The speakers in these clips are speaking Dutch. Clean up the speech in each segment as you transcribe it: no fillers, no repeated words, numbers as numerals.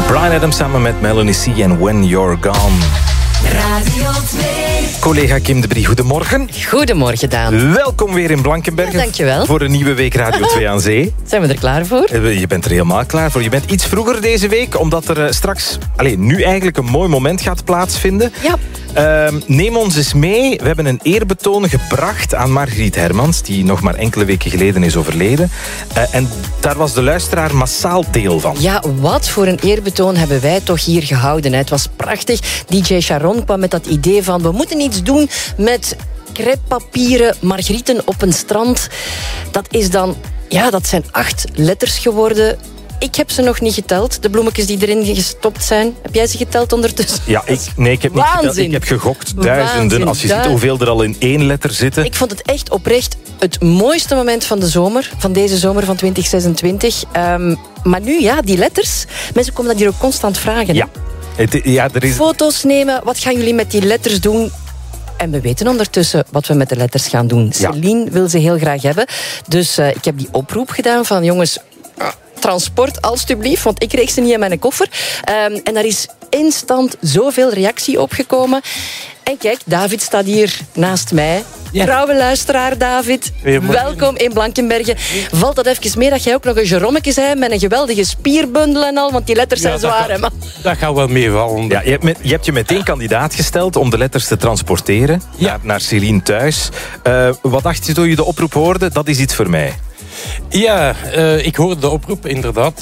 Bryan Adams samen met Melanie C. en When You're Gone. Radio 2. Collega Kim de Brie, goedemorgen. Goedemorgen, Daan. Welkom weer in Blankenberge. Ja, dankjewel. Voor een nieuwe week Radio 2 aan Zee. Zijn we er klaar voor? Je bent er helemaal klaar voor. Je bent iets vroeger deze week, omdat er straks... nu eigenlijk een mooi moment gaat plaatsvinden. Ja. Neem ons eens mee. We hebben een eerbetoon gebracht aan Margriet Hermans, die nog maar enkele weken geleden is overleden. En daar was de luisteraar massaal deel van. Ja, wat voor een eerbetoon hebben wij toch hier gehouden. Hè? Het was prachtig. DJ Sharon kwam met dat idee van... we moeten iets doen met crêpepapieren Margrieten op een strand. Dat is dan... Ja, dat zijn 8 letters geworden... Ik heb ze nog niet geteld, de bloemetjes die erin gestopt zijn. Heb jij ze geteld ondertussen? Ja, ik heb niet geteld. Ik heb gegokt. Duizenden. Waanzin. Als je ziet hoeveel er al in 1 letter zitten. Ik vond het echt oprecht het mooiste moment van de zomer. Van deze zomer van 2026. Maar nu, ja, die letters. Mensen komen dat hier ook constant vragen. Ja. Er is... Foto's nemen. Wat gaan jullie met die letters doen? En we weten ondertussen wat we met de letters gaan doen. Ja. Celine wil ze heel graag hebben. Dus ik heb die oproep gedaan van... jongens, transport, alstublieft, want ik kreeg ze niet in mijn koffer. En daar is instant zoveel reactie op gekomen. En kijk, David staat hier naast mij. Ja. Trouwe luisteraar, David. Welkom in Blankenberge. Valt dat even mee dat jij ook nog een Jeromeke zei met een geweldige spierbundel en al, want die letters zijn zwaar, hè, man. Dat gaat wel meevallen. Ja, je hebt je meteen kandidaat gesteld om de letters te transporteren naar Celine thuis. Wat dacht je toen je de oproep hoorde? Dat is iets voor mij. Ja, ik hoorde de oproep, inderdaad.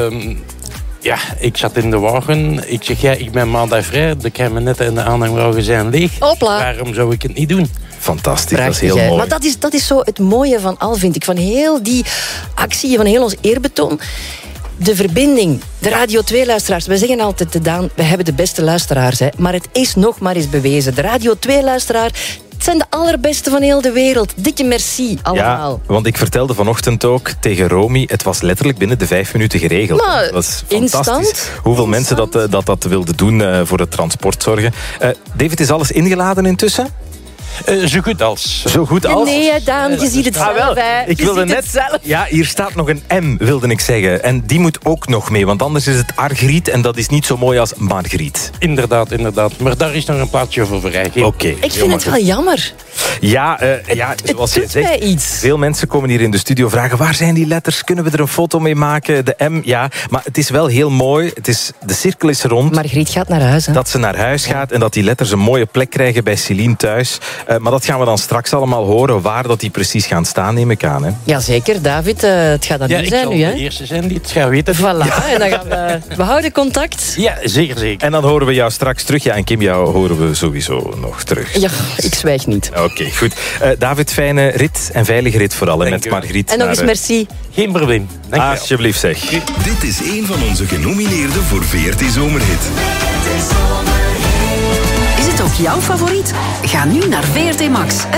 Ik zat in de wagen. Ik zeg, ik ben maandag vrij. De kabinetten en de aanhangwagen zijn leeg. Hopla. Waarom zou ik het niet doen? Fantastisch, Prachtig, dat is heel mooi. Maar dat is zo het mooie van al, vind ik. Van heel die actie, van heel ons eerbetoon. De verbinding, de Radio 2-luisteraars. We zeggen altijd, Daan, we hebben de beste luisteraars. Hè. Maar het is nog maar eens bewezen. De Radio 2-luisteraar... Het zijn de allerbeste van heel de wereld. Dikke merci allemaal. Ja, want ik vertelde vanochtend ook tegen Romy... het was letterlijk binnen de 5 minuten geregeld. Maar, dat was fantastisch. Instant. Hoeveel mensen dat wilden doen voor het transport zorgen. David, is alles ingeladen intussen? Zo goed als. Zo goed als? Nee, Daan, je ziet het zelf. Ik wilde net zelf. Ja, hier staat nog een M, wilde ik zeggen. En die moet ook nog mee, want anders is het Argriet... en dat is niet zo mooi als Margriet. Inderdaad. Maar daar is nog een plaatsje voor vrij. Oké. Ik vind het wel jammer. Ja, zoals je zegt, iets. veel mensen komen hier in de studio vragen... waar zijn die letters? Kunnen we er een foto mee maken? De M, ja. Maar het is wel heel mooi. De cirkel is rond. Margriet gaat naar huis. Hè? Dat ze naar huis gaat en dat die letters een mooie plek krijgen bij Celine thuis. Maar dat gaan we dan straks allemaal horen. Waar dat die precies gaan staan, neem ik aan. Hè? Jazeker, David. Het gaat aan u zijn nu. Ik zal de eerste zijn die het gaat weten. Voilà, en dan gaan we houden contact. Ja, zeker. En dan horen we jou straks terug. Ja, en Kim, jou horen we sowieso nog terug. Ja, ik zwijg niet. Oké, goed. David, fijne rit en veilige rit vooral met Margriet. En nog eens merci. Geen probleem. Dank je wel. Alsjeblieft, zeg. Dit is een van onze genomineerden voor VRT Zomerhit. Is het ook jouw favoriet? Ga nu naar VRT Max.